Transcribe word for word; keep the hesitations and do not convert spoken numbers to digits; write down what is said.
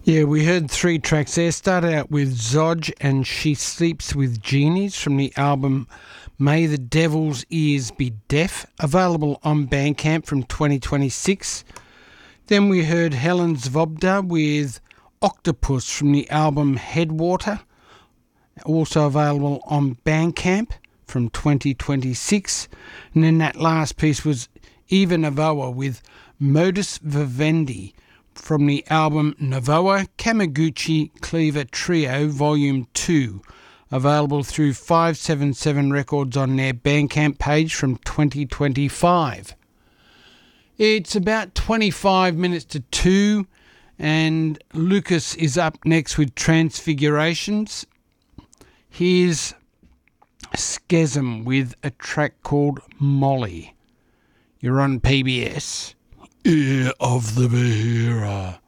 Yeah, we heard three tracks there. Started out with Zodge and She Sleeps with Genies from the album May the Devil's Ears Be Deaf, available on Bandcamp from twenty twenty-six. Then we heard Helen Zvobda with Octopus from the album Headwater, also available on Bandcamp from twenty twenty-six. And then that last piece was Eva Novoa with Modus Vivendi from the album Novoa Kamaguchi Cleaver Trio Volume two, available through five seven seven Records on their Bandcamp page from twenty twenty-five. It's about twenty-five minutes to two, and Lucas is up next with Transfigurations. Here's Schism with a track called Molly. You're on P B S. Ear of the Beherer.